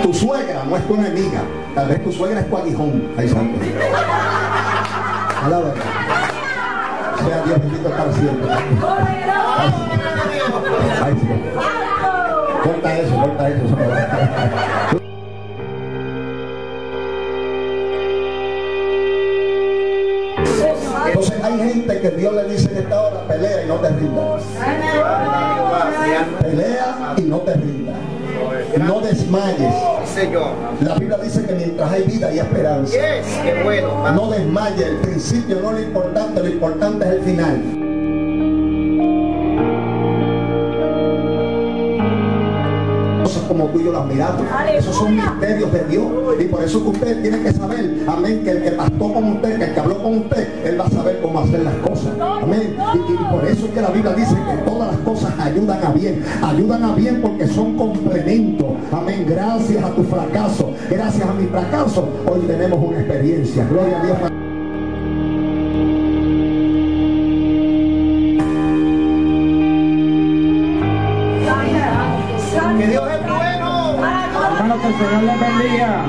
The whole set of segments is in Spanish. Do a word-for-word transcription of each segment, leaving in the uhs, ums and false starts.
Tu suegra no es tu enemiga. Tal vez tu suegra es tu aguijón. Ay, santo. A la verdad. Sea Dios bendito para siempre. Ay, sí. Corta eso, corta eso. Entonces hay gente que Dios le dice en esta hora: pelea y no te rindas. Pelea y no te rindas. No desmayes. La Biblia dice que mientras hay vida hay esperanza. No desmayes. El principio no es lo importante, lo importante es el final. Como tú y yo las miramos, esos son misterios de Dios, y por eso que usted tiene que saber, amén, que el que pastó con usted, que el que habló con usted, él va a saber cómo hacer las cosas, amén, y, y por eso es que la Biblia dice que todas las cosas ayudan a bien, ayudan a bien porque son complementos, amén. Gracias a tu fracaso, gracias a mi fracaso, hoy tenemos una experiencia. Gloria a Dios. Que el Señor les bendiga.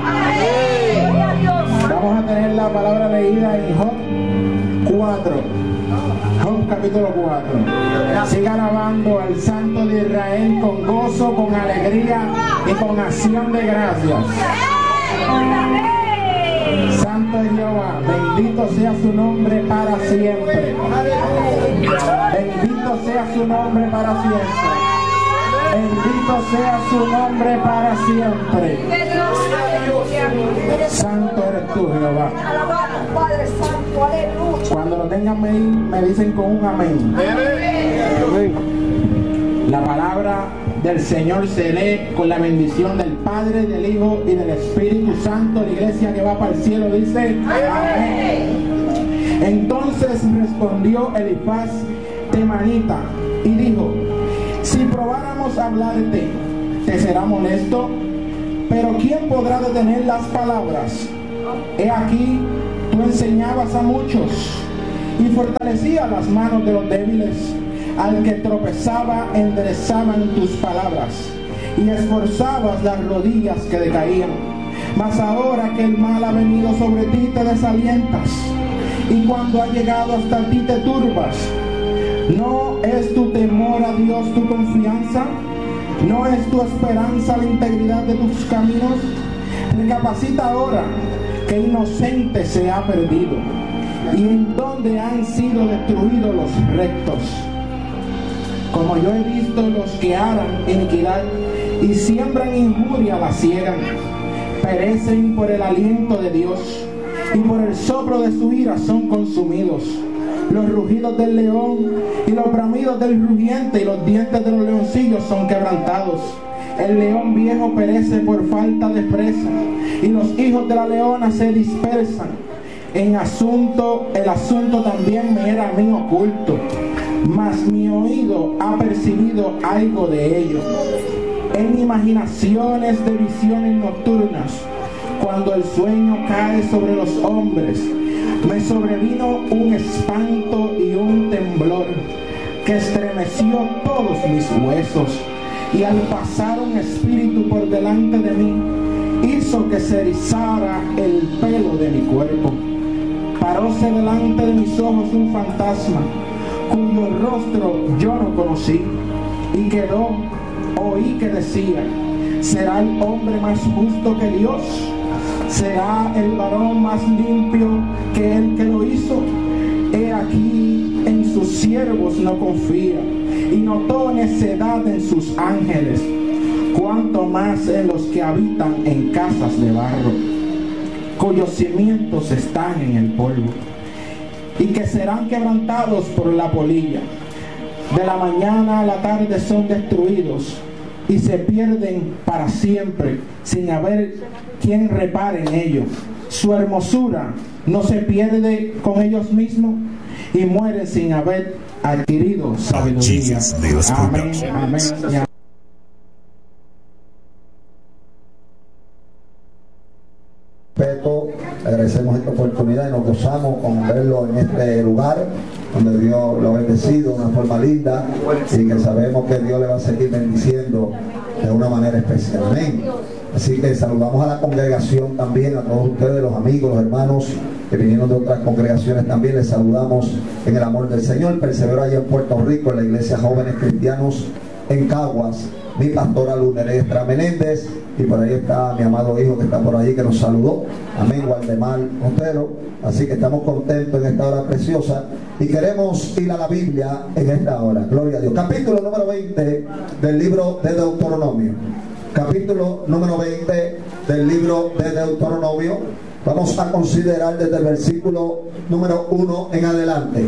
Vamos a tener la palabra leída en Job cuatro. Job capítulo cuatro. Siga alabando al Santo de Israel con gozo, con alegría y con acción de gracias. Santo es Jehová, bendito sea su nombre para siempre. Bendito sea su nombre para siempre. Bendito sea su nombre para siempre. Santo eres tú, Jehová. Cuando lo tengan me, me dicen con un amén. La palabra del Señor se lee con la bendición del Padre, del Hijo y del Espíritu Santo. La iglesia que va para el cielo dice amén. Entonces respondió Elifaz temanita y dijo: si probáramos hablarte, ¿te será molesto? Pero ¿quién podrá detener las palabras? He aquí, tú enseñabas a muchos y fortalecías las manos de los débiles. Al que tropezaba, enderezaban tus palabras y esforzabas las rodillas que decaían. Mas ahora que el mal ha venido sobre ti, te desalientas, y cuando ha llegado hasta ti te turbas. ¿No es tu temor a Dios tu confianza? ¿No es tu esperanza la integridad de tus caminos? Recapacita ahora, que inocente se ha perdido, y en dónde han sido destruidos los rectos. Como yo he visto los que aran iniquidad y siembran injuria, la ciegan, perecen por el aliento de Dios, y por el soplo de su ira son consumidos. Los rugidos del león y los bramidos del rugiente y los dientes de los leoncillos son quebrantados. El león viejo perece por falta de presa, y los hijos de la leona se dispersan. En asunto, el asunto también me era a mí oculto, mas mi oído ha percibido algo de ello. En imaginaciones de visiones nocturnas, cuando el sueño cae sobre los hombres, me sobrevino un espanto y un temblor que estremeció todos mis huesos, y al pasar un espíritu por delante de mí, hizo que se erizara el pelo de mi cuerpo. Paróse delante de mis ojos un fantasma, cuyo rostro yo no conocí, y quedó, oí que decía: ¿será el hombre más justo que Dios? ¿Será el varón más limpio que el que lo hizo? He aquí, en sus siervos no confía, y notó necedad en sus ángeles, cuanto más en los que habitan en casas de barro, cuyos cimientos están en el polvo, y que serán quebrantados por la polilla. De la mañana a la tarde son destruidos, y se pierden para siempre, sin haber quien repare en ellos. Su hermosura no se pierde con ellos mismos, y mueren sin haber adquirido sabiduría. Amén, amén, amén. Respeto, agradecemos esta oportunidad y nos gozamos con verlo en este lugar donde Dios lo ha bendecido de una forma linda, y que sabemos que Dios le va a seguir bendiciendo de una manera especial. Amén. Así que saludamos a la congregación también, a todos ustedes, los amigos, los hermanos que vinieron de otras congregaciones también. Les saludamos en el amor del Señor. Persevero allá en Puerto Rico, en la iglesia Jóvenes Cristianos en Caguas. Mi pastora Lunerestra Menéndez, y por ahí está mi amado hijo que está por ahí, que nos saludó. Amén, Waldemar Otero. Así que estamos contentos en esta hora preciosa y queremos ir a la Biblia en esta hora. Gloria a Dios. Capítulo número veinte del libro de Deuteronomio. Capítulo número veinte del libro de Deuteronomio. Vamos a considerar desde el versículo número uno en adelante.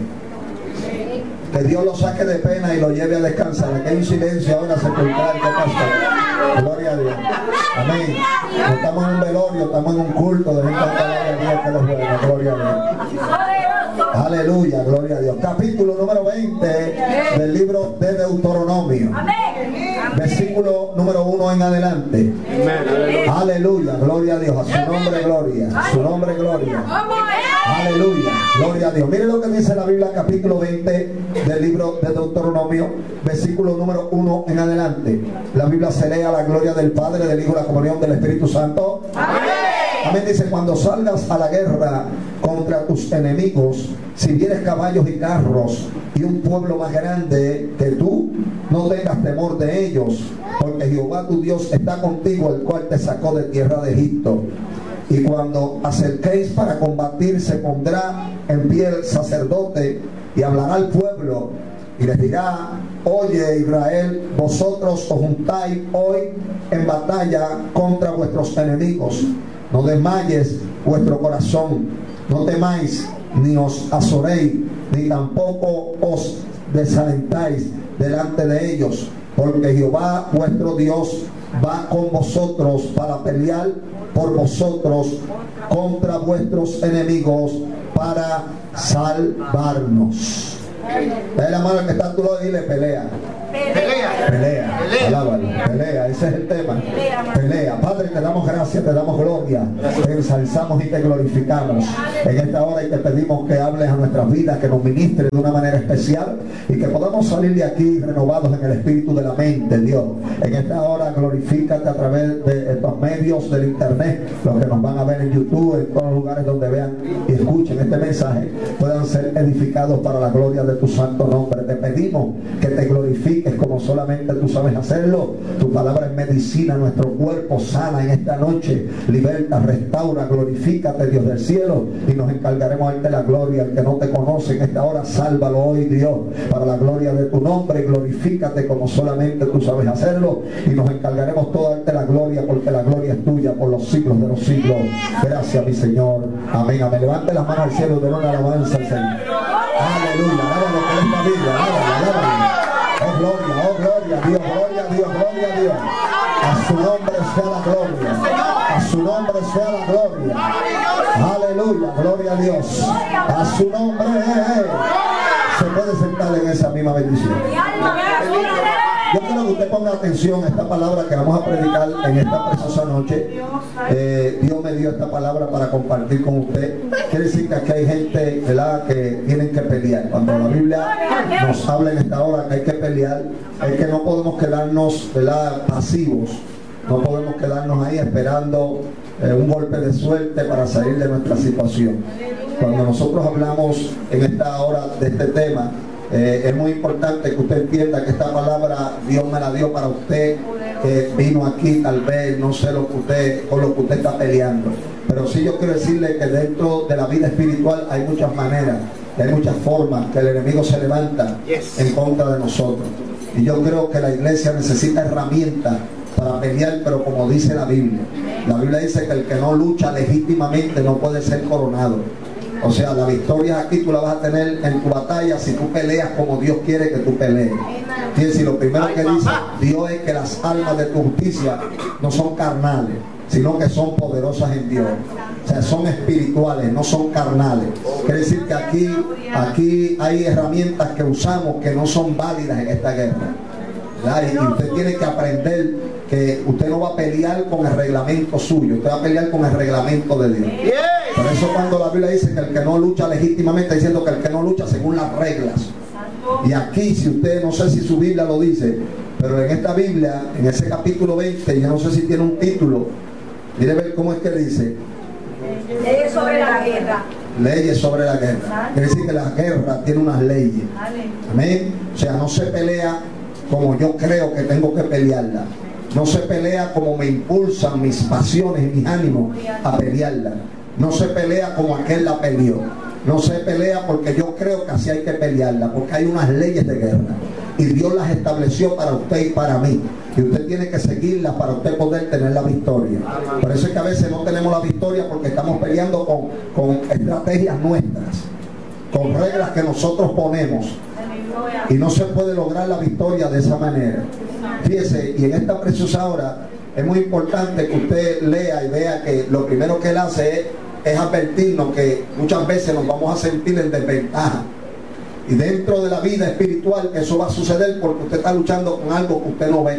Que Dios lo saque de pena y lo lleve a descansar. Aquí hay un silencio ahora sepulcral. ¿Qué pasa? Gloria a Dios. Amén. No estamos en un velorio, estamos en un culto. De gente a Dios que los buenos. Gloria a Dios. Aleluya, gloria a Dios. Capítulo número veinte del libro de Deuteronomio. Versículo número uno en adelante. Aleluya, gloria a Dios. A su nombre, gloria. A su nombre, gloria. Aleluya, gloria a Dios. Mire lo que dice la Biblia, capítulo veinte del libro de Deuteronomio, versículo número uno en adelante. La Biblia se lee a la gloria del Padre, del Hijo y la comunión del Espíritu Santo. Amén. Amén. Dice: cuando salgas a la guerra contra tus enemigos, si vieres caballos y carros y un pueblo más grande que tú, no tengas temor de ellos, porque Jehová tu Dios está contigo, el cual te sacó de tierra de Egipto. Y cuando acerquéis para combatir, se pondrá en pie el sacerdote y hablará al pueblo y les dirá: oye Israel, vosotros os juntáis hoy en batalla contra vuestros enemigos. No desmayes vuestro corazón, no temáis, ni os azoréis, ni tampoco os desalentáis delante de ellos, porque Jehová vuestro Dios va con vosotros para pelear por vosotros contra vuestros enemigos, para salvarnos. Dale la mano al que está a tu lado y dile: pelea. Pelea. Pelea. Alábalo. Pelea. Ese es el tema. Pelea. Padre, te damos gracias, te damos gloria. Te ensalzamos y te glorificamos. En esta hora y te pedimos que hables a nuestras vidas, que nos ministres de una manera especial y que podamos salir de aquí renovados en el espíritu de la mente, Dios. En esta hora glorifícate a través de estos medios del internet, los que nos van a ver en YouTube, en todos los lugares donde vean y escuchen este mensaje, puedan ser edificados para la gloria de tu santo nombre. Te pedimos que te glorifiques como solamente tú sabes hacerlo. Tu palabra es medicina, nuestro cuerpo sana en esta noche. Liberta, restaura, glorifícate, Dios del cielo, y nos encargaremos de darte la gloria. El que no te conoce en esta hora, sálvalo hoy, Dios, para la gloria de tu nombre. Glorifícate como solamente tú sabes hacerlo, y nos encargaremos todo de darte la gloria, porque la gloria es tuya por los siglos de los siglos. Gracias, mi Señor. Amén, amén. Levante las manos al cielo de una alabanza al Señor. Aleluya, alábalo con esta Biblia, alábalo, alábalo. Oh gloria, oh gloria, Dios, gloria a Dios, gloria a Dios. A su nombre sea la gloria, a su nombre sea la gloria. Aleluya, gloria a Dios. A su nombre. Se puede sentar en esa misma bendición. Yo quiero que usted ponga atención a esta palabra que vamos a predicar en esta preciosa noche. Eh, Dios me dio esta palabra para compartir con usted. Quiere decir que aquí hay gente, ¿verdad?, que tienen que pelear. Cuando la Biblia nos habla en esta hora que hay que pelear, es que no podemos quedarnos, ¿verdad?, pasivos. No podemos quedarnos ahí esperando eh, un golpe de suerte para salir de nuestra situación. Cuando nosotros hablamos en esta hora de este tema, Eh, es muy importante que usted entienda que esta palabra Dios me la dio para usted, que vino aquí tal vez, no sé lo que usted, con lo que usted está peleando, pero sí yo quiero decirle que dentro de la vida espiritual hay muchas maneras, hay muchas formas que el enemigo se levanta en contra de nosotros, y yo creo que la iglesia necesita herramientas para pelear, pero como dice la Biblia, la Biblia dice que el que no lucha legítimamente no puede ser coronado. O sea, la victoria aquí tú la vas a tener en tu batalla si tú peleas como Dios quiere que tú pelees. Fíjense, lo primero que dice Dios es que las almas de tu justicia no son carnales, sino que son poderosas en Dios. O sea, son espirituales, no son carnales. Quiere decir que aquí, aquí hay herramientas que usamos que no son válidas en esta guerra. ¿Verdad? Y usted tiene que aprender que usted no va a pelear con el reglamento suyo, usted va a pelear con el reglamento de Dios. Por eso cuando la Biblia dice que el que no lucha legítimamente, está diciendo que el que no lucha según las reglas. Y aquí, si usted, no sé si su Biblia lo dice, Pero en esta Biblia, en ese capítulo veinte, yo no sé si tiene un título. Mire ver cómo es que dice. Leyes sobre la guerra. Leyes sobre la guerra. Quiere decir que la guerra tiene unas leyes. Amén. O sea, no se pelea como yo creo que tengo que pelearla. No se pelea como me impulsan mis pasiones y mis ánimos a pelearla. No se pelea como aquel la peleó. No se pelea porque yo creo que así hay que pelearla, porque hay unas leyes de guerra y Dios las estableció para usted y para mí, y usted tiene que seguirlas para usted poder tener la victoria. Por eso es que a veces no tenemos la victoria, porque estamos peleando con, con estrategias nuestras, con reglas que nosotros ponemos, y no se puede lograr la victoria de esa manera. Fíjese, y en esta preciosa hora es muy importante que usted lea y vea que lo primero que él hace es es advertirnos que muchas veces nos vamos a sentir en desventaja, y dentro de la vida espiritual eso va a suceder porque usted está luchando con algo que usted no ve,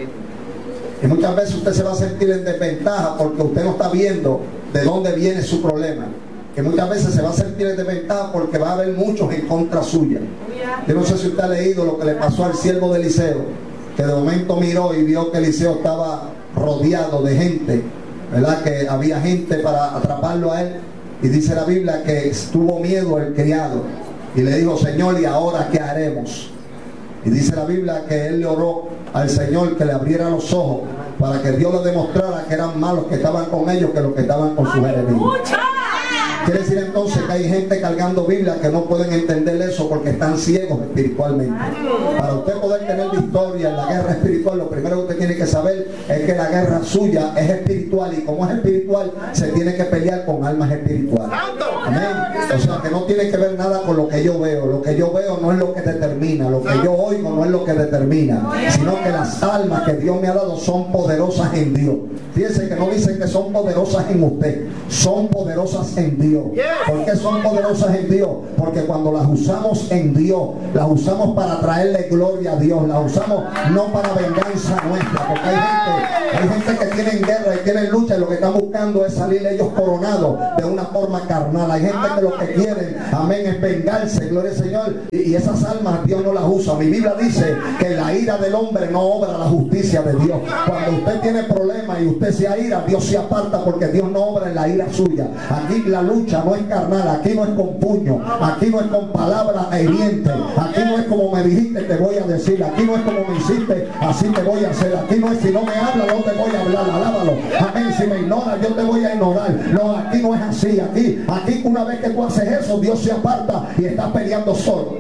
y muchas veces usted se va a sentir en desventaja porque usted no está viendo de dónde viene su problema, que muchas veces se va a sentir en desventaja porque va a haber muchos en contra suya. Yo no sé si usted ha leído lo que le pasó al siervo de Eliseo, que de momento miró y vio que Eliseo estaba rodeado de gente, ¿verdad? Que había gente para atraparlo a él, y dice la Biblia que tuvo miedo el criado y le dijo: Señor, ¿y ahora qué haremos? Y dice la Biblia que él le oró al Señor que le abriera los ojos para que Dios le demostrara que eran malos que estaban con ellos que los que estaban con sus enemigos. Quiere decir entonces que hay gente cargando Biblia que no pueden entender eso porque están ciegos espiritualmente. Para usted poder tener victoria en la guerra espiritual, lo primero que usted tiene que saber es que la guerra suya es espiritual, y como es espiritual, se tiene que pelear con almas espirituales. Amén. O sea, que no tiene que ver nada con lo que yo veo. Lo que yo veo no es lo que determina, lo que yo oigo no es lo que determina, sino que las almas que Dios me ha dado son poderosas en Dios. Fíjense que no dicen que son poderosas en usted, son poderosas en Dios. ¿Por qué son poderosas en Dios? Porque cuando las usamos en Dios, las usamos para traerle gloria a Dios, las usamos no para venganza nuestra, porque hay gente, hay gente que tienen guerra y tienen lucha y lo que están buscando es salir ellos coronados de una forma carnal. Hay gente que lo que quieren, amén, es vengarse, gloria al Señor, y, y esas almas Dios no las usa. Mi Biblia dice que la ira del hombre no obra la justicia de Dios. Cuando usted tiene problemas y usted se aira, Dios se aparta porque Dios no obra en la ira suya. Aquí la lucha no es carnal, aquí no es con puño, aquí no es con palabras hirientes, aquí no es como me dijiste te voy a decir, aquí no es como me hiciste así te voy a hacer, aquí no es si no me hablas no te voy a hablar, alábalo, amén, si me ignoras yo te voy a ignorar, no, aquí no es así, aquí, aquí una vez que tú haces eso Dios se aparta y estás peleando solo.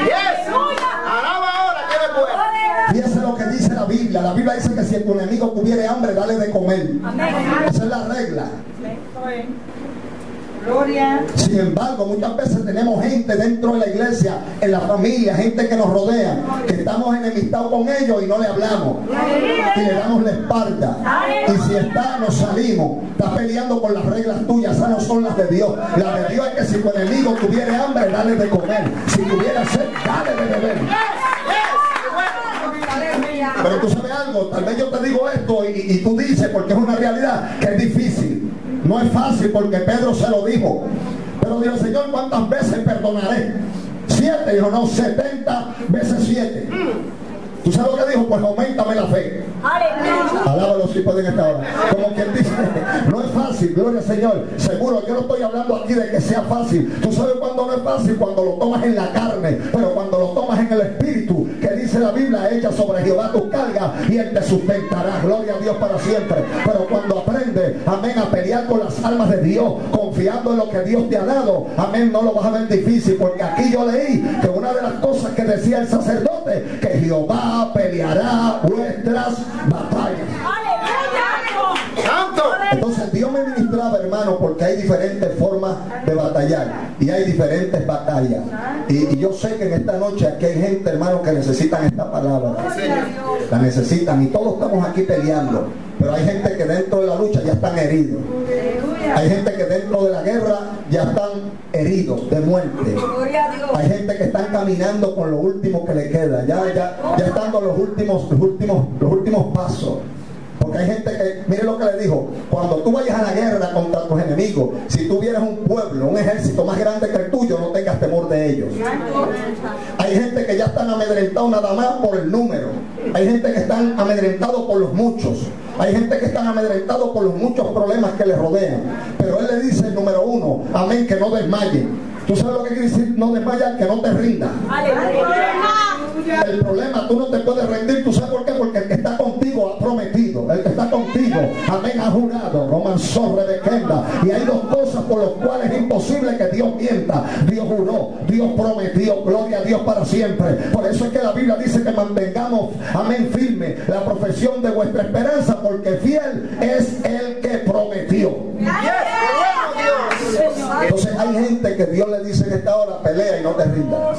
Alaba ahora, que eres bueno. Fíjese lo que dice la Biblia. La Biblia dice que si tu enemigo tuviere hambre, dale de comer. Esa es la regla. Gloria. Sin embargo, muchas veces tenemos gente dentro de la iglesia, en la familia, gente que nos rodea, que estamos enemistados con ellos y no le hablamos, y le damos la espalda, y si está, nos salimos. Estás peleando con las reglas tuyas, esas no son las de Dios. Las de Dios es que si tu enemigo tuviere hambre, dale de comer, si tuviera sed, dale de beber. Pero tú sabes algo, tal vez yo te digo esto y, y tú dices, porque es una realidad, que es difícil. No es fácil porque Pedro se lo dijo. Pero dijo: Señor, ¿cuántas veces perdonaré? Siete. Dijo: no, setenta veces siete. ¿Tú sabes lo que dijo? Pues auméntame la fe. Alábalo si pueden esta hora. Como quien dice, no es fácil, gloria al Señor. Seguro, yo no estoy hablando aquí de que sea fácil. Tú sabes cuando no es fácil, cuando lo tomas en la carne, pero cuando lo tomas en el espíritu, que dice la Biblia: echa sobre Jehová tus cargas y él te sustentará. Gloria a Dios para siempre. Pero cuando aprendes, amén, a pelear con las almas de Dios, confiando en lo que Dios te ha dado, amén, no lo vas a ver difícil, porque aquí yo leí que una de las cosas que decía el sacerdote, que Jehová peleará vuestras batallas. Entonces Dios me ministraba, hermano, porque hay diferentes formas de batallar y hay diferentes batallas, y, y yo sé que en esta noche aquí hay gente, hermano, que necesitan esta palabra, la necesitan, y todos estamos aquí peleando, pero hay gente que dentro de la lucha ya están heridos, hay gente que dentro de la guerra ya están heridos de muerte, hay gente que están caminando con lo último que le queda, ya, ya, ya están con los últimos, los últimos, los últimos pasos. Porque hay gente que, mire lo que le dijo, cuando tú vayas a la guerra contra tus enemigos, si tú vieras un pueblo, un ejército más grande que el tuyo, no tengas temor de ellos. Hay gente que ya están amedrentados nada más por el número. Hay gente que están amedrentados por los muchos. Hay gente que están amedrentados por los muchos problemas que les rodean. Pero él le dice, número uno, amén, que no desmaye. ¿Tú sabes lo que quiere decir no desmayar? Que no te rinda. El problema, tú no te puedes rendir. ¿Tú sabes por qué? Porque el que está contigo ha prometido. El que está contigo, amén, ha jurado. Romanzón, Rebequenda. Y hay dos cosas por las cuales es imposible que Dios mienta. Dios juró, Dios prometió. Gloria a Dios para siempre. Por eso es que la Biblia dice que mantengamos, amén, firme la profesión de vuestra esperanza, porque fiel es el que prometió. Entonces hay gente que Dios le dice en esta hora, pelea y no te rindas.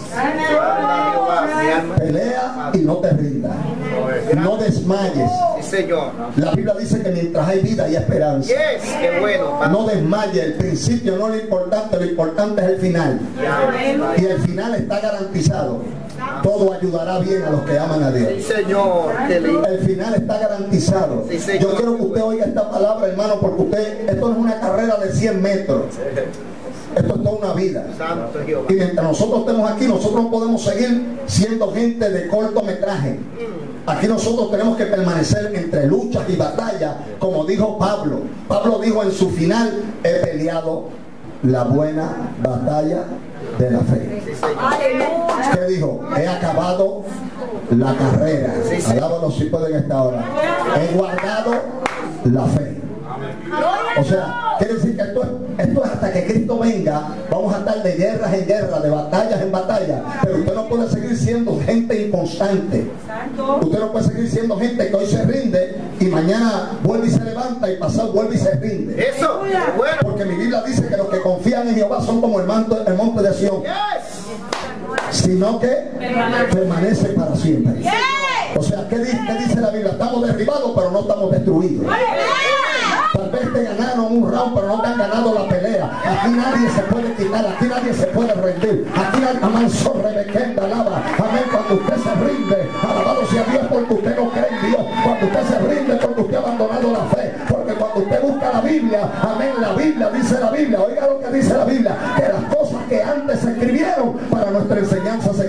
Pelea y no te rindas. No desmayes. La Biblia dice que mientras hay vida hay esperanza. No desmayes. El principio no es lo importante, lo importante es el final. Y el final está garantizado. Todo ayudará bien a los que aman a Dios. El final está garantizado. Yo quiero que usted oiga esta palabra, hermano, porque usted, esto no es una carrera de cien metros. Esto es toda una vida. Y mientras nosotros estemos aquí, nosotros no podemos seguir siendo gente de cortometraje. Aquí nosotros tenemos que permanecer entre luchas y batallas, como dijo Pablo. Pablo dijo en su final, he peleado la buena batalla de la fe. ¿Qué dijo? He acabado la carrera. Alábalo si pueden esta hora. He guardado la fe. O sea, quiere decir que esto es, esto es hasta que Cristo venga. Vamos a estar de guerras en guerras, de batallas en batallas. Pero usted no puede seguir siendo gente inconstante. Usted no puede seguir siendo gente que hoy se rinde y mañana vuelve y se levanta y pasado vuelve y se rinde. Eso, bueno. Porque mi Biblia dice que los que confían en Jehová son como el, manto, el monte de Sión, sino que permanece para siempre. O sea, ¿qué dice, ¿qué dice la Biblia? Estamos derribados pero no estamos destruidos. Tal vez te ganaron un round, pero no te han ganado la pelea. Aquí nadie se puede quitar, aquí nadie se puede rendir. Aquí nadie, amén, sobre Rebequenda, alaba. Amén, cuando usted se rinde, alabado sea Dios, porque usted no cree en Dios. Cuando usted se rinde, porque usted ha abandonado la fe. Porque cuando usted busca la Biblia, amén, la Biblia, dice la Biblia, oiga lo que dice la Biblia, que las cosas que antes se escribieron para nuestra enseñanza se